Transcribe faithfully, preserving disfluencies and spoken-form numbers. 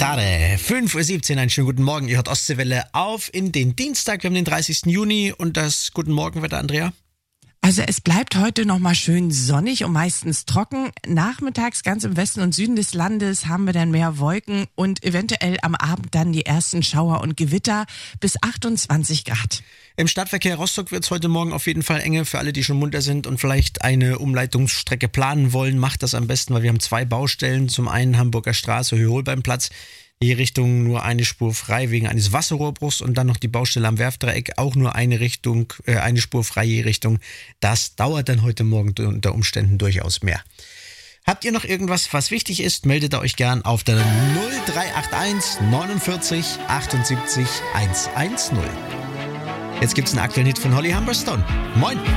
Dare, fünf Uhr siebzehn, einen schönen guten Morgen. Ihr hört Ostseewelle auf in den Dienstag, wir haben den dreißigsten Juni und das Guten Morgenwetter, Andrea. Also es bleibt heute nochmal schön sonnig und meistens trocken. Nachmittags ganz im Westen und Süden des Landes haben wir dann mehr Wolken und eventuell am Abend dann die ersten Schauer und Gewitter bis achtundzwanzig Grad. Im Stadtverkehr Rostock wird es heute Morgen auf jeden Fall enge. Für alle, die schon munter sind und vielleicht eine Umleitungsstrecke planen wollen, macht das am besten, weil wir haben zwei Baustellen. Zum einen Hamburger Straße, Höhe-Holbein-Platz. Je Richtung nur eine Spur frei wegen eines Wasserrohrbruchs und dann noch die Baustelle am Werfdreieck, auch nur eine Richtung, äh, eine Spur frei je Richtung. Das dauert dann heute Morgen unter Umständen durchaus mehr. Habt ihr noch irgendwas, was wichtig ist, meldet euch gern auf der null drei acht eins neunundvierzig achtundsiebzig hundertzehn. Jetzt gibt's einen aktuellen Hit von Holly Humberstone. Moin!